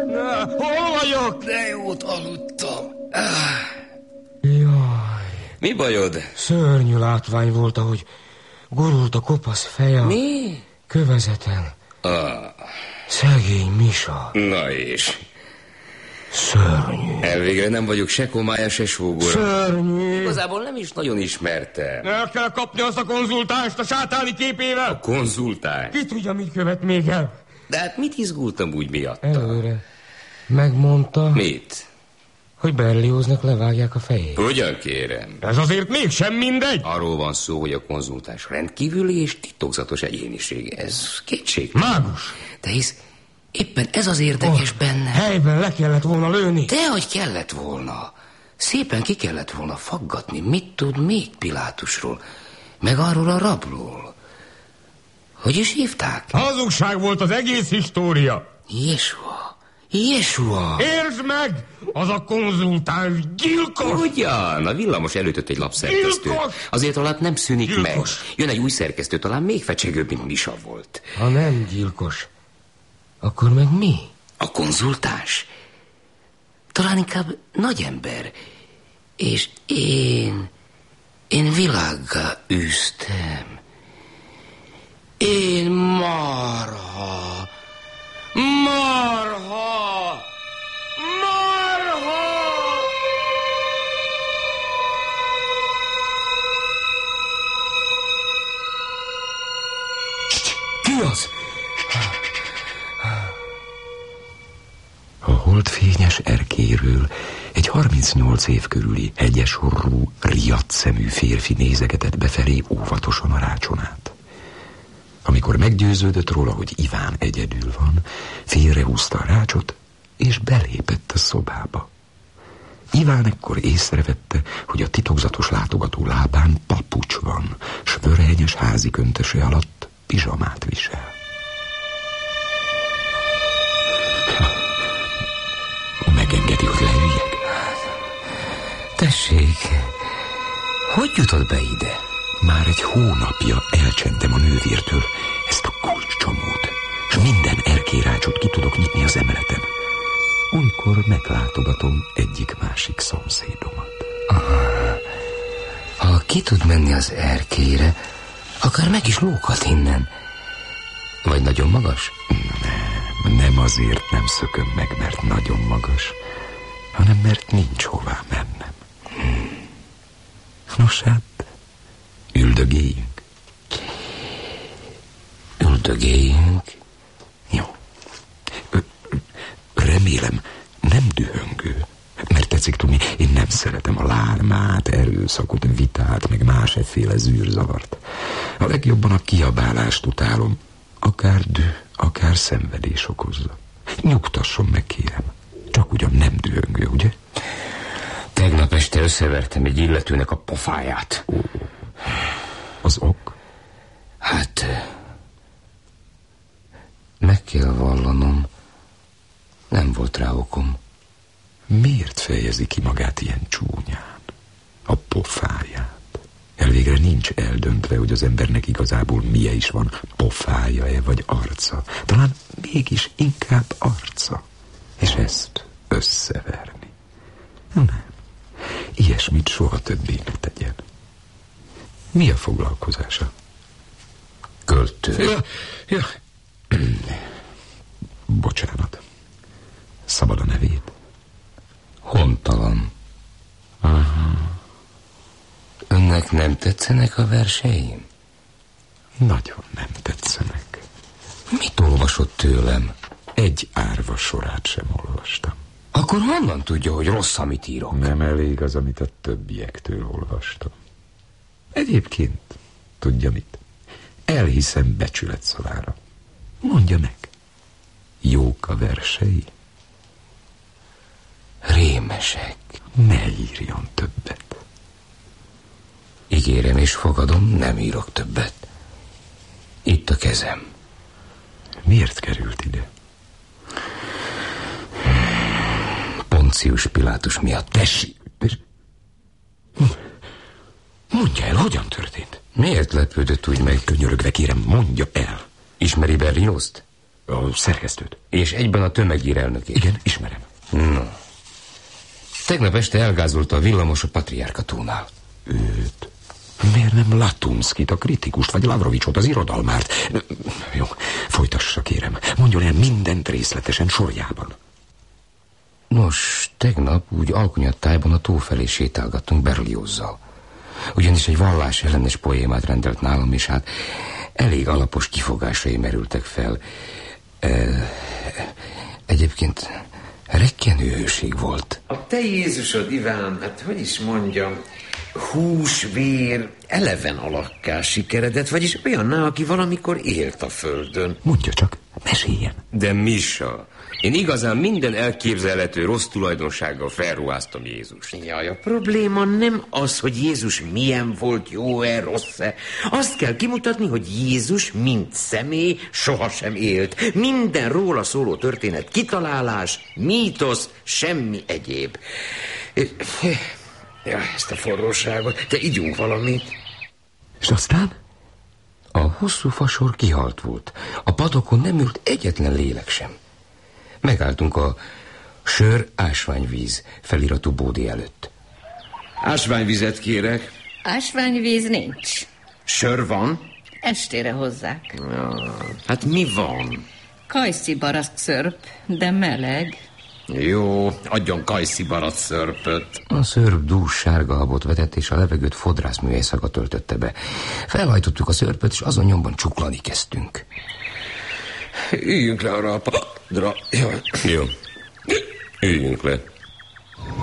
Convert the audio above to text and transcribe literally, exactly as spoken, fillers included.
Ne, hol vagyok? De jót aludtam. Ah. Jaj. Mi bajod? Szörnyű látvány volt, ahogy gurult a kopasz feje. Mi? Kövezeten. Ah. Szegény Misa. Na és? Szörnyű. Elvégre nem vagyok se komája, se sógora. Szörnyű. Igazából nem is nagyon ismertem. El kell kapni azt a konzultánst a sátáni képével. A konzultáns? Ki tudja, mit követ még el? De hát mit izgultam úgy miatta? Előre. Megmondta... Mit? Hogy Berlioznak levágják a fejét. Ugyan kérem. Ez azért mégsem mindegy. Arról van szó, hogy a konzultáns rendkívüli és titokzatos egyéniség. Ez kétség. Mágus. De hisz éppen ez az érdekes oh, benne. Helyben le kellett volna lőni. Dehogy kellett volna. Szépen ki kellett volna faggatni, mit tud még Pilátusról, meg arról a rabról. Hogy is hívták? Hazugság volt az egész história. Jesua. Jesua! Értsd meg! Az a konzultáns gyilkos! Ugyan, a villamos előtött egy lapszerkesztő. Gyilkos! Azért alatt nem szűnik Gyilkos. meg. Jön egy új szerkesztő, talán még fecsegőbb, mint Misa volt. Ha nem gyilkos, akkor meg mi? A konzultáns? Talán inkább nagy ember. És én... Én világgá űztem. Én marha... Marha! Marha! Ki az? A holdfényes erkéről egy harmincnyolc év körüli hegyes orrú, riadt szemű férfi nézegetett befelé óvatosan a rácson át. Amikor meggyőződött róla, hogy Iván egyedül van, félrehúzta a rácsot, és belépett a szobába. Iván ekkor észrevette, hogy a titokzatos látogató lábán papucs van, s vörhenyes házi köntöse alatt pizsamát visel. Megengedi, hogy leüljek? Tessék, hogy jutott be ide? Már egy hónapja elcsentem a nővértől ezt a kulcscsomót, és minden erkélyrácsot ki tudok nyitni az emeleten. Olykor meglátogatom egyik-másik szomszédomat. Aha. Ha ki tud menni az erkélyre, akár meg is lóghat innen. Vagy nagyon magas? Nem, nem azért nem szököm meg, mert nagyon magas, hanem mert nincs hová mennem. Hmm. Nos hát, üldögéljünk. Üldögéljünk? Jó. Remélem, nem dühöngő. Mert tetszik tudni, én nem szeretem a lármát, erőszakot, vitát, meg más efféle zűrzavart. A legjobban a kiabálást utálom. Akár düh, akár szenvedés okozza. Nyugtasson meg, kérem. Csak ugyan nem dühöngő, ugye? Tegnap este összevertem egy illetőnek a pofáját. Ó, az ok? Hát... meg kell vallanom, nem volt rá okom. Miért fejezi ki magát ilyen csúnyán? A pofáját. Elvégre nincs eldöntve, hogy az embernek igazából milyen is van, pofája-e vagy arca. Talán mégis inkább arca. És ezt összeverni. Nem. Ilyesmit soha többé ne tegyen. Mi a foglalkozása? Költő. Ja, ja. Bocsánat. Szabad a nevét? Hontalan. Aha. Önnek nem tetszenek a verseim? Nagyon nem tetszenek. Mit olvasott tőlem? Egy árva sorát sem olvastam. Akkor honnan tudja, hogy rossz, amit írok? Nem elég az, amit a többiektől olvastam. Egyébként, tudja mit? Elhiszem becsület szavára. Mondja meg, jók a versei? Rémesek. Ne írjon többet. Ígérem és fogadom, nem írok többet. Itt a kezem. Miért került ide? Poncius Pilátus miatt. Tessék, tessék. Mondja el, hogyan történt? Miért lepődött úgy meg? Könyörögve kérem, mondja el. Ismeri Berliozzt? A szerkesztőt. És egyben a tömegír elnökét. Igen, ismerem. No. Tegnap este elgázolta a villamos a Patriárka tónál. Őt? Miért nem Latumszkit, a kritikust, vagy Lavrovicsot, az irodalmárt? Jó, folytassa, kérem. Mondjon el mindent részletesen, sorjában. Nos, tegnap úgy alkonyattájban a tó felé sétálgattunk Berliozzal. Ugyanis egy vallás ellenes poémát rendelt nálam, és hát elég alapos kifogásai merültek fel. E, egyébként rekkenő hőség volt. A te Jézusod, Iván, hát hogy is mondjam, hús, vér, eleven alakká sikeredett, vagyis olyanná, aki valamikor élt a földön. Mondja csak, meséljen. De Misha, én igazán minden elképzelhető rossz tulajdonsággal felruháztam Jézust. Jaj, a probléma nem az, hogy Jézus milyen volt, jó-e, rossz-e. Azt kell kimutatni, hogy Jézus, mint személy, sohasem élt. Minden róla szóló történet kitalálás, mítosz, semmi egyéb. Ja, ezt a forróságot. Te ígyunk valamit. És aztán? A hosszú fasor kihalt volt. A padokon nem ült egyetlen lélek sem. Megálltunk a sör ásványvíz feliratú bódé előtt. Ásványvizet kérek. Ásványvíz nincs. Sör van? Estére hozzák. Ja, hát mi van? Kajszi barack szörp, de meleg. Jó, adjon kajszi barack szörpöt. A szörp dús sárga habot vetett, és a levegőt fodrászműhely szaga töltötte be. Felhajtottuk a szörpöt, és azon nyomban csuklani kezdtünk. Üljünk le arra a padra. Jó. Jó, üljünk le.